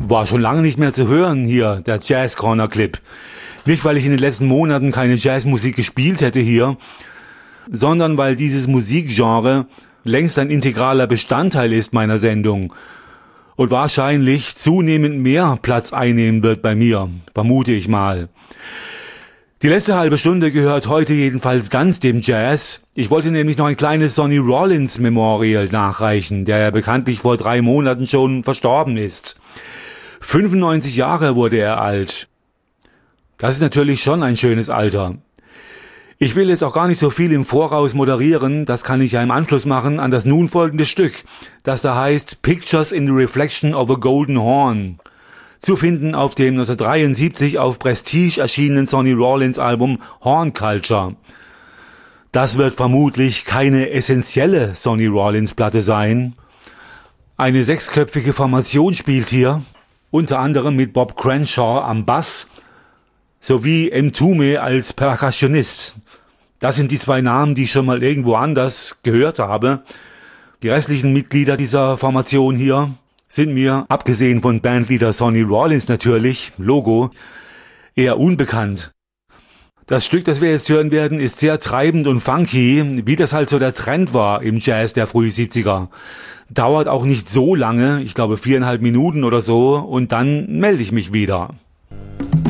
War schon lange nicht mehr zu hören hier, der Jazz Corner Clip. Nicht, weil ich in den letzten Monaten keine Jazzmusik gespielt hätte hier, sondern weil dieses Musikgenre längst ein integraler Bestandteil ist meiner Sendung und wahrscheinlich zunehmend mehr Platz einnehmen wird bei mir, vermute ich mal. Die letzte halbe Stunde gehört heute jedenfalls ganz dem Jazz. Ich wollte nämlich noch ein kleines Sonny Rollins Memorial nachreichen, der ja bekanntlich vor 3 Monaten schon verstorben ist. 95 Jahre wurde er alt. Das ist natürlich schon ein schönes Alter. Ich will jetzt auch gar nicht so viel im Voraus moderieren, das kann ich ja im Anschluss machen an das nun folgende Stück, das da heißt Pictures in the Reflection of a Golden Horn. Zu finden auf dem 1973 auf Prestige erschienenen Sonny Rollins Album Horn Culture. Das wird vermutlich keine essentielle Sonny Rollins Platte sein. Eine 6-köpfige Formation spielt hier, unter anderem mit Bob Crenshaw am Bass, sowie Mtume als Percussionist. Das sind die 2 Namen, die ich schon mal irgendwo anders gehört habe. Die restlichen Mitglieder dieser Formation hier sind mir, abgesehen von Bandleader Sonny Rollins natürlich, Logo, eher unbekannt. Das Stück, das wir jetzt hören werden, ist sehr treibend und funky, wie das halt so der Trend war im Jazz der frühen 70er. Dauert auch nicht so lange, ich glaube 4,5 Minuten oder so, und dann melde ich mich wieder.